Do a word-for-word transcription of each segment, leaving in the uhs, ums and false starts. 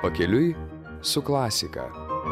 Pakeliui su klasika.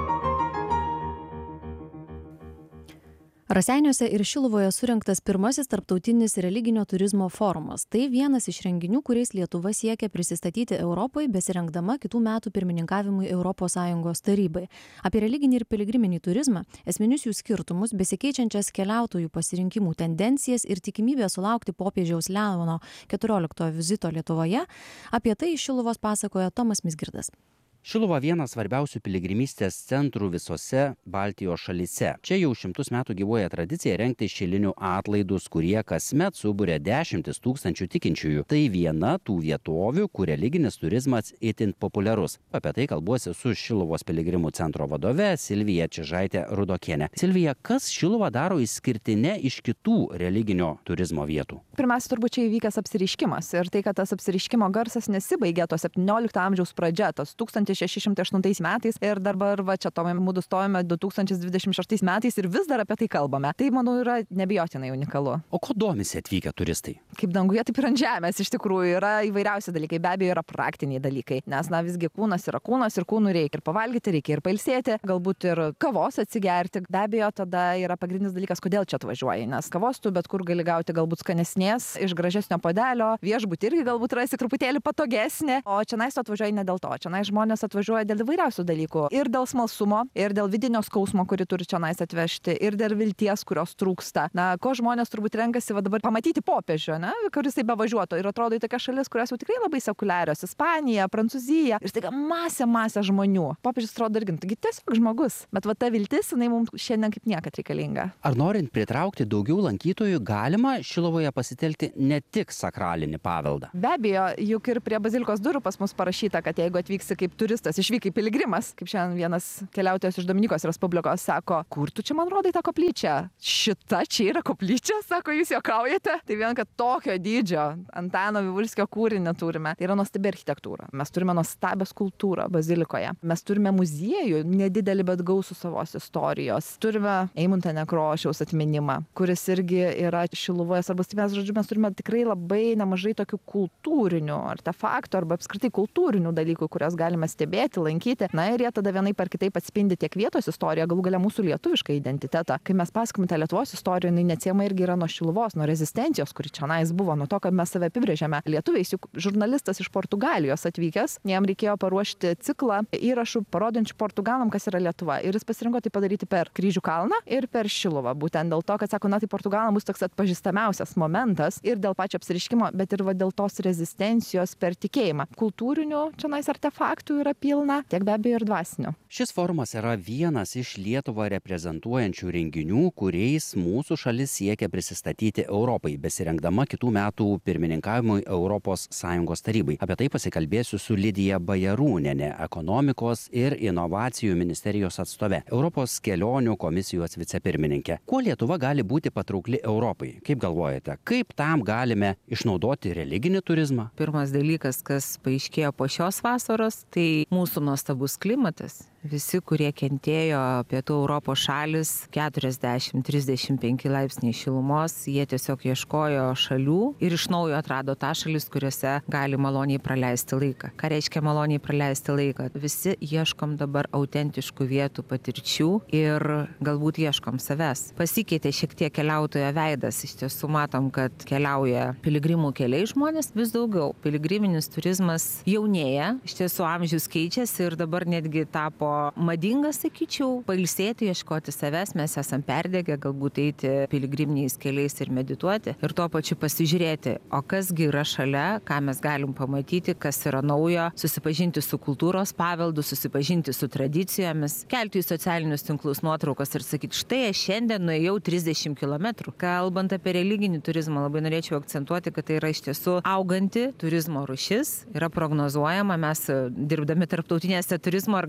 Raseiniuose ir Šiluvoje surinktas pirmasis tarptautinis religinio turizmo forumas. Tai vienas iš renginių, kuriais Lietuva siekia prisistatyti Europai, besirengdama kitų metų pirmininkavimui Europos Sąjungos tarybai. Apie religinį ir piligriminį turizmą, esminius jų skirtumus, besikeičiančias keliautojų pasirinkimų tendencijas ir tikimybę sulaukti popiežiaus Leono keturioliktojo vizito Lietuvoje, apie tai iš Šiluvos pasakoja Tomas Mizgirdas. Šiluva vienas svarbiausių piligrimystės centrų visose Baltijos šalyse. Čia jau šimtus metų gyvuoja tradicija rengti šilinių atlaidus, kurie kasmet suburia dešimtis tūkstančių tikinčiųjų. Tai viena tų vietovių, kur religinis turizmas itin populiarus. Apie tai kalbuosi su Šiluvos piligrimų centro vadove Silvija Čižaitė Rudokienė. Silvija, kas Šiluvą daro išskirtinę iš kitų religinio turizmo vietų? Pirmiausia, turbūt čia įvykęs apsireiškimas. Ir tai, kad tas apsireiškimo garsas nesibaigė to septyniolikto amžiaus pradžia, tos tūkstantis šeši šimtai aštuntais metais ir dabar va čia tomai mūdu stojame du tūkstančiai dvidešimt šeštais metais ir vis dar apie tai kalbame. Tai, manau, yra nebijotinai unikalu. O ko domisi atvykę turistai? Kaip danguje, taip ir ant žemės iš tikrųjų yra įvairiausi dalykai. Be abejo, yra praktiniai dalykai, nes, na, visgi kūnas yra kūnas ir kūnų reikia ir pavalgyti, reikia ir pailsėti, galbūt ir kavos atsigerti. Be abejo, tada yra pagrindinis dalykas, kodėl čia atvažiuoji, nes kavos tu bet kur gali gauti galbūt skanesnės, iš gražesnio puodelio, viešbutį irgi galbūt rasi truputėlį patogesnė, o čia nais tu atvažiuoji ne dėl to. Čia nais žmonės atvažiuoja dėl įvairiausių dalykų. Ir dėl smalsumo, ir dėl vidinio skausmo, kurį turi čia nais atvežti, ir dėl vilties, kurios trūksta. Na, ko žmonės turbūt renkasi va dabar pamatyti popiežių, ne, kuris tai bevažiuotų. Ir atrodo į tokias šalis, kurios jau tikrai labai sekuliarios. Ispanija, Prancūzija. Ir staiga masė, masė žmonių. Popiežius atrodo irgi, taigi tiesiog žmogus. Bet va ta viltis, jinai mums šiandien kaip niekad reikalinga. Ar norint pritraukti daugiau lankytojų, galima Šiluvoje pasitelkti ne tik sakralinį paveldą? Be abejo, juk ir prie bazilikos durų pas mus parašyta, kad jeigu atvyksi kaip turistas, išvykai piligrimas, kaip šiandien vienas keliautojas iš Dominikos Respublikos sako, kur tu čia man rodai tą koplyčią? Šita čia yra koplyčia, sako, jūs juokaujate. Tai vien, kad tokio dydžio Antano Vivulskio kūrinį turime. Tai yra nuostabi architektūra. Mes turime nuostabią skulptūrą bazilikoje. Mes turime muziejų, nedidelį, bet gausų savos istorijos. Turime Eimunto Nekrošiaus atminimą, kuris irgi yra Šiluvoje svarbus. Tai mes, žodžiu, mes turime tikrai labai nemažai tokių kultūrinių artefaktų arba apskritai kultūrinių dalykų, kurias galime stebėti, lankyti. Na ir jie tada vienaip ar kitaip atspindi tiek vietos istoriją, galų galia mūsų lietuvišką identitetą. Kai mes pasakome tą Lietuvos istoriją, jinai neatsiejama irgi yra nuo Šiluvos, nuo rezistencijos, kuri čia nais buvo, nuo to, kad mes save apibrėžėme lietuviais. Juk žurnalistas iš Portugalijos atvykęs, jam reikėjo paruošti ciklą įrašų parodančių Portugalam, kas yra Lietuva. Ir jis pasirinko tai padaryti per Kryžių kalną ir per Šiluvą. Būtent dėl to, kad sako, na tai Portugalam bus toks atpažįstamiausias momentas ir dėl pačio apsiriškimo, bet ir va dėl tos rezistencijos per tikėjimą. Kultūrinių čia nais artefaktų yra pilna, tiek be abejo ir dvasinių. Šis forumas yra vienas iš Lietuvą reprezentuojančių renginių, kuriais mūsų šalis siekia prisistatyti Europai, besirengdama kitų metų pirmininkavimui Europos Sąjungos tarybai. Apie tai pasikalbėsiu su Lidija Bajarūnienė, ekonomikos ir inovacijų ministerijos atstove, Europos kelionių komisijos vicepirmininkė. Kuo Lietuva gali būti patraukli Europai? Kaip galvojate, kaip tam galime išnaudoti religinį turizmą? Pirmas dalykas, kas paaiškėjo po šios vasaros, tai mūsų nuostabus klimatas. Visi, kurie kentėjo pietų Europos šalis, keturiasdešimt trisdešimt penki laipsniai šilumos, jie tiesiog ieškojo šalių ir iš naujo atrado tą šalis, kuriuose gali maloniai praleisti laiką. Ką reiškia maloniai praleisti laiką? Visi ieškom dabar autentiškų vietų, patirčių ir galbūt ieškom savęs. Pasikeitė šiek tiek keliautojo veidas. Iš tiesų matom, kad keliauja piligrimų keliai žmonės vis daugiau. Piligriminis turizmas jaunėja, iš tiesų amžius keičiasi ir dabar netgi tapo madinga, sakyčiau, pailsėti, ieškoti savęs, mes esam perdegę, galbūt eiti piligriminiais keliais ir medituoti ir tuo pačiu pasižiūrėti, o kasgi yra šalia, ką mes galim pamatyti, kas yra naujo, susipažinti su kultūros paveldu, susipažinti su tradicijomis, kelti į socialinius tinklus nuotraukas ir sakyti, štai aš šiandien nuėjau trisdešimt kilometrų. Kalbant apie religinį turizmą, labai norėčiau akcentuoti, kad tai yra iš tiesų auganti turizmo rūšis, yra prognozuojama, mes dirbdami tarptautinėse turizmo organizacijose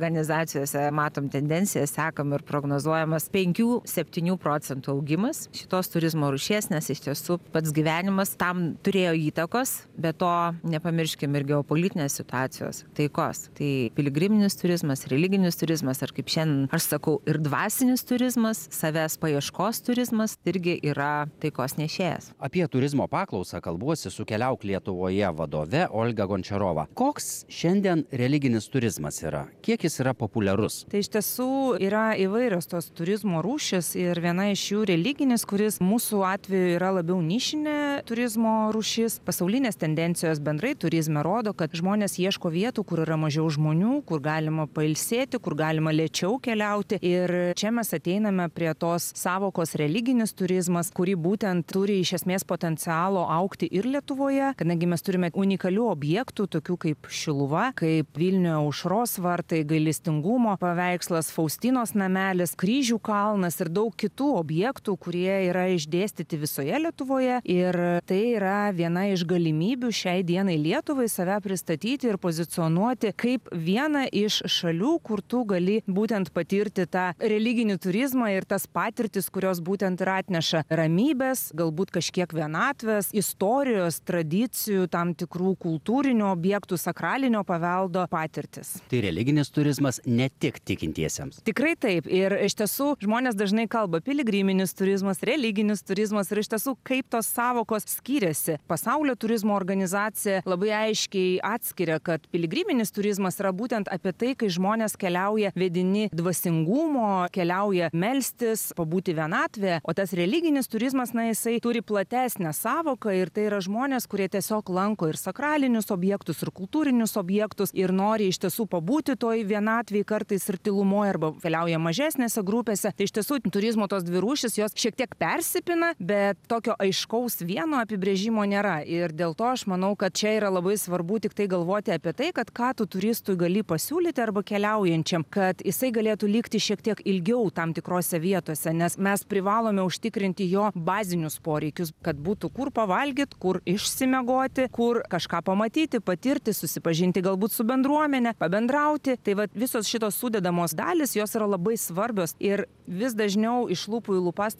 publikacijose matom tendenciją, sekam ir prognozuojamas penkių septynių procentų augimas šitos turizmo rūšies, nes iš tiesų pats gyvenimas tam turėjo įtakos, bet to nepamirškim ir geopolitinės situacijos, taikos. Tai piligriminis turizmas, religinis turizmas, ar kaip šiandien aš sakau, ir dvasinis turizmas, savęs paieškos turizmas irgi yra taikos nešėjas. Apie turizmo paklausą kalbuosi su Keliauk Lietuvoje vadove Olga Gončarova. Koks šiandien religinis turizmas yra? Kiek jis yra populiarus? Tai iš tiesų yra įvairios tos turizmo rūšis ir viena iš jų religinis, kuris mūsų atveju yra labiau nišinė turizmo rūšis. Pasaulinės tendencijos bendrai turizme rodo, kad žmonės ieško vietų, kur yra mažiau žmonių, kur galima pailsėti, kur galima lėčiau keliauti. Ir čia mes ateiname prie tos savokos religinis turizmas, kuri būtent turi iš esmės potencialo augti ir Lietuvoje, kadangi mes turime unikalių objektų, tokių kaip Šiluva, kaip Vilniuje Aušros vartai, gailestingumo paveikslas, Faustinos namelis, Kryžių kalnas ir daug kitų objektų, kurie yra išdėstyti visoje Lietuvoje. Ir tai yra viena iš galimybių šiai dienai Lietuvai save pristatyti ir pozicionuoti kaip vieną iš šalių, kur tu gali būtent patirti tą religinį turizmą ir tas patirtis, kurios būtent ir atneša ramybės, galbūt kažkiek vienatvės, istorijos, tradicijų, tam tikrų kultūrinių objektų, sakralinio paveldo patirtis. Tai religinis turizmas ne tik tikintiesiems. Tikrai taip. Ir iš tiesų žmonės dažnai kalba piligriminis turizmas, religinis turizmas ir iš tiesų kaip tos savokos skiriasi. Pasaulio turizmo organizacija labai aiškiai atskiria, kad piligriminis turizmas yra būtent apie tai, kai žmonės keliauja vedini dvasingumo, keliauja melstis, pabūti vienatvėje, o tas religinis turizmas, na, jisai turi platesnę savoką ir tai yra žmonės, kurie tiesiog lanko ir sakralinius objektus, ir kultūrinius objektus ir nori iš tiesų pabūti toj vienatvėje kartais ir tylumoje arba keliauja mažesnėse grupėse. Tai iš tiesų turizmo tos dvi rūšis, jos šiek tiek persipina, bet tokio aiškaus vieno apibrėžimo nėra. Ir dėl to aš manau, kad čia yra labai svarbu tik tai galvoti apie tai, kad ką tu turistui gali pasiūlyti arba keliaujančiam, kad jisai galėtų likti šiek tiek ilgiau tam tikrose vietose, nes mes privalome užtikrinti jo bazinius poreikius, kad būtų kur pavalgyti, kur išsimiegoti, kur kažką pamatyti, patirti, susipažinti galbūt su bendruomenė, pabendrauti. Tai va, visos šitos sudedamos dalis, jos yra labai svarbios ir vis dažniau iš lūpų į lūpas